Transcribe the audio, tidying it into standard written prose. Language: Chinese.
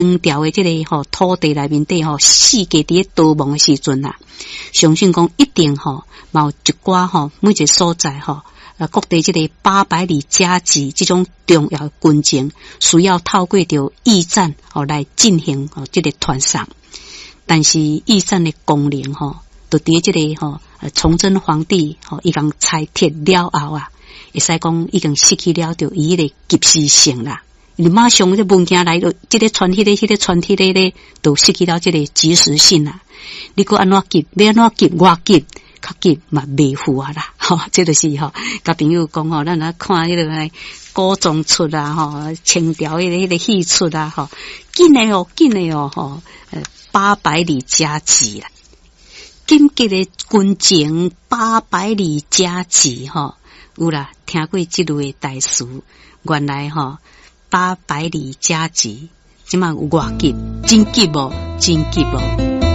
条的这个土地内面底世界伫逃亡的时阵啊，相信讲一定嘛有一寡每一个所在各地这个800里加急这种重要的军情，需要透过着驿站来进行这个传送。但是驿站的功能就伫这个崇祯皇帝伊共裁撤了后啊，会使讲已经失去了着伊的及时性啦。你马上这文件来了，这个传迄个，迄个传迄个咧，都失去了这个及时性啦。你搁安怎急？要安怎急？我急，较急嘛袂赴啊啦。这就是甲朋友讲咱来看迄个古装出啊，清朝迄个戏出啊，紧的紧的800里加急啦。紧急的军情800里加急有啦，听过这类大词，原来800里加急，即嘛有偌急，真急无，真急无。